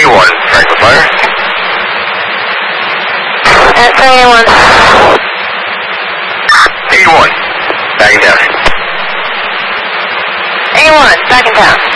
A1, Franklin Fire. That's A1. A1, back in town. A1, back in town.